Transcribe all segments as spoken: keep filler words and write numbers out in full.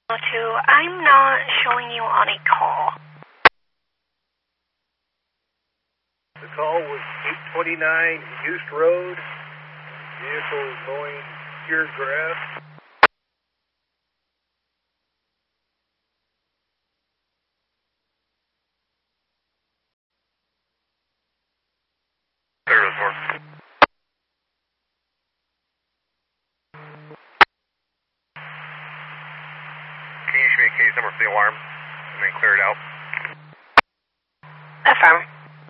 Two, I'm not showing you on a call. The call was eight twenty-nine East Road. Vehicle going pure grass. Service four. Can you issue me a case number for the alarm and then clear it out? Affirm.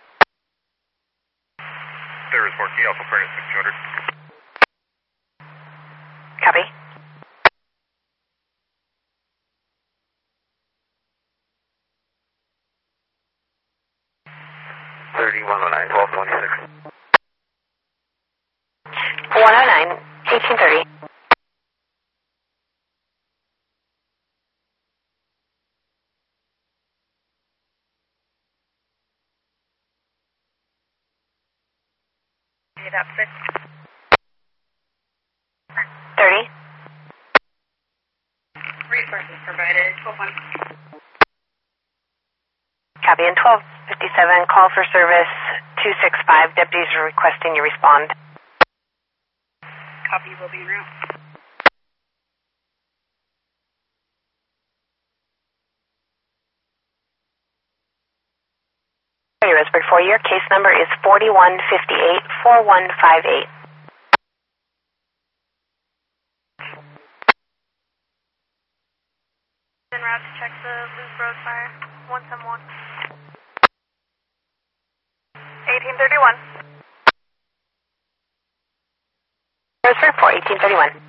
Service four, can you also furnish six two hundred? Copy. thirty-one oh nine, twelve twenty-six. one oh nine, eighteen thirty. Eight up six. thirty. Resources provided, twelve one. Copy. And twelve fifty-seven, call for service two six five. Deputies are requesting you respond. Copy, will be en route. Resburg for your case number is forty-one fifty-eight, four one five eight. En route to check the Loop Road fire, one seven one. eighteen thirty-one. Resburg for eighteen thirty-one.